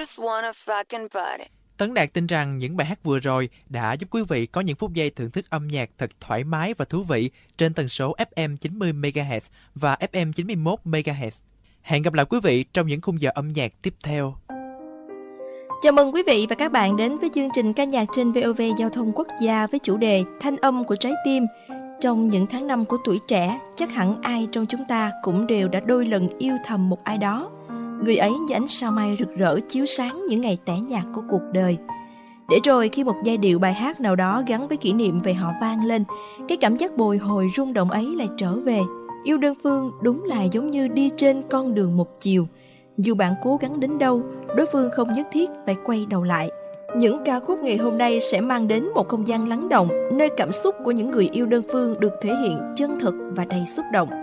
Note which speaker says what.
Speaker 1: Tấn Đạt tin rằng những bài hát vừa rồi đã giúp quý vị có những phút giây thưởng thức âm nhạc thật thoải mái và thú vị trên tần số FM 90 MHz và FM 91 MHz. Hẹn gặp lại quý vị trong những khung giờ âm nhạc tiếp theo.
Speaker 2: Chào mừng quý vị và các bạn đến với chương trình ca nhạc trên VOV Giao thông Quốc gia với chủ đề Thanh âm của trái tim. Trong những tháng năm của tuổi trẻ, chắc hẳn ai trong chúng ta cũng đều đã đôi lần yêu thầm một ai đó. Người ấy như ánh sao mai rực rỡ chiếu sáng những ngày tẻ nhạt của cuộc đời. Để rồi khi một giai điệu bài hát nào đó gắn với kỷ niệm về họ vang lên, cái cảm giác bồi hồi rung động ấy lại trở về. Yêu đơn phương đúng là giống như đi trên con đường một chiều. Dù bạn cố gắng đến đâu, đối phương không nhất thiết phải quay đầu lại. Những ca khúc ngày hôm nay sẽ mang đến một không gian lắng động, nơi cảm xúc của những người yêu đơn phương được thể hiện chân thực và đầy xúc động.